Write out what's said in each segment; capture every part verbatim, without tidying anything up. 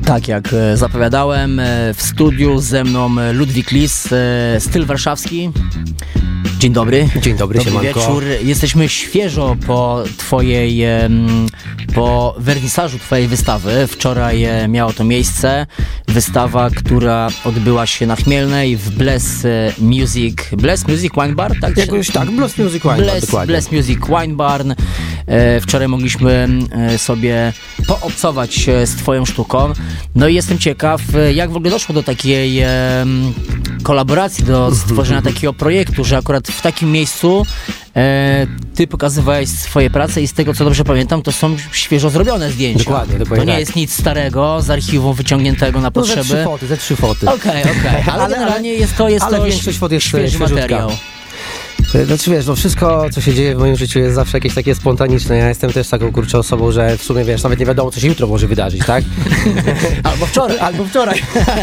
Tak jak e, zapowiadałem, e, w studiu ze mną e, Ludwik Lis, e, styl warszawski. Dzień dobry. Dzień dobry, Dobry siemanko. wieczór. Jesteśmy świeżo po twojej, e, po wernisażu twojej wystawy. Wczoraj e, miało to miejsce. Wystawa, która odbyła się na Chmielnej w Bless e, Music, Bless Music Wine Bar, tak? Jakoś tak, Bless Music Wine Bar, Bless, dokładnie. Bless Music Wine Barn. E, wczoraj mogliśmy e, sobie poobcować e, z twoją sztuką. No i jestem ciekaw, e, jak w ogóle doszło do takiej e, kolaboracji, do stworzenia takiego projektu, że akurat w takim miejscu e, ty pokazywałeś swoje prace i z tego, co dobrze pamiętam, to są świeżo zrobione zdjęcia. Dokładnie, dokładnie To nie tak. jest nic starego, z archiwum wyciągniętego na No ze potrzeby. trzy foty, ze trzy foty. Okej, okej, ale, Ale- generalnie jest to, jest ale to większość fot jest świeży świeżutka. materiał. Znaczy wiesz, no wszystko, co się dzieje w moim życiu jest zawsze jakieś takie spontaniczne. Ja jestem też taką kurczę osobą, że w sumie wiesz, nawet nie wiadomo, co się jutro może wydarzyć, tak? Albo wczoraj. Albo wczoraj.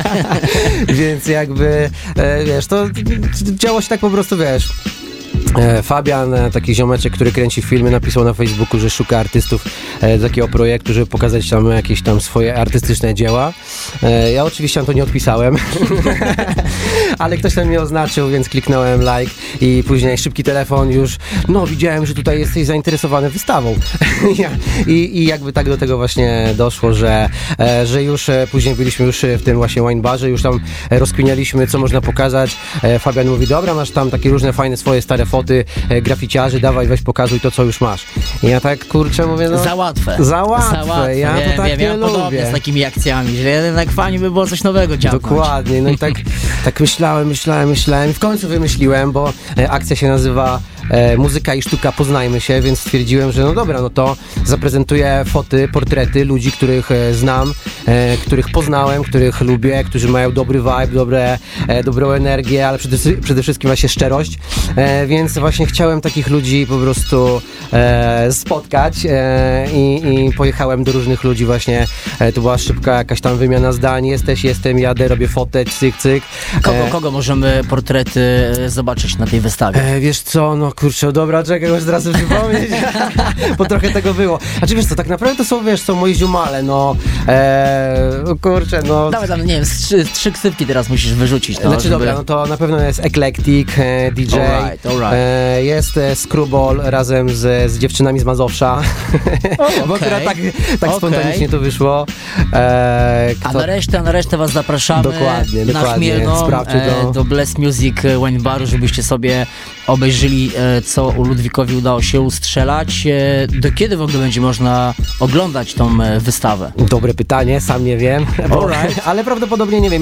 Więc jakby, e, wiesz, to działo się tak po prostu, wiesz. E, Fabian, e, taki ziomeczek, który kręci filmy, napisał na Facebooku, że szuka artystów e, do takiego projektu, żeby pokazać tam jakieś tam swoje artystyczne dzieła. E, ja oczywiście na to nie odpisałem, ale ktoś tam mnie oznaczył, więc kliknąłem like i później szybki telefon już, no widziałem, że tutaj jesteś zainteresowany wystawą. I, I jakby tak do tego właśnie doszło, że, e, że już e, później byliśmy już w tym właśnie wine barze, już tam e, rozkminialiśmy, co można pokazać. E, Fabian mówi, dobra, masz tam takie różne fajne swoje stare foty e, graficiarzy, dawaj, weź pokazuj to, co już masz. I ja tak, kurczę, mówię, no... Za łatwe. Za łatwe, ja wiem, to tak wiem, nie ja lubię. podobnie z takimi akcjami, że jednak fajnie by było coś nowego działać. Dokładnie, no i tak, tak myślałem, myślałem, myślałem i w końcu wymyśliłem, bo e, akcja się nazywa e, Muzyka i sztuka poznajmy się, więc stwierdziłem, że no dobra, no to zaprezentuję foty, portrety ludzi, których e, znam, e, których poznałem, których lubię, którzy mają dobry vibe, dobre, e, dobrą energię, ale przede, przede wszystkim właśnie szczerość, e, więc właśnie chciałem takich ludzi po prostu e, spotkać e, i, i pojechałem do różnych ludzi właśnie, e, to była szybka jakaś tam wymiana zdań, jesteś, jestem, jadę, robię fotę, cyk, cyk. Kogo, E, kogo możemy portrety e, zobaczyć na tej wystawie? E, wiesz co, no kurczę, dobra, czekaj, już teraz przypomnieć, bo trochę tego było. Znaczy wiesz co, tak naprawdę to są, wiesz, są moi ziomale, no, e, no kurczę, no. Dawaj tam, nie wiem, z trzy, z trzy ksywki teraz musisz wyrzucić. No, Znaczy żeby... dobra, no to na pewno jest Eclectic, e, D J, Alright, alright. E, jest e, Screwball razem z, z dziewczynami z Mazowsza, O, bo okej. akurat tak, tak Okej. spontanicznie to wyszło. E, A kto... na resztę, na resztę was zapraszamy Dokładnie, na dokładnie. Chmielną, Sprawdźcie to. e, do Bless Music Wine Baru, żebyście sobie obejrzyli, e, co u Ludwikowi udało się ustrzelać. E, do kiedy w ogóle będzie można oglądać tą e, wystawę? Dobre pytanie, sam nie wiem, bo, Alright. ale prawdopodobnie nie wiem.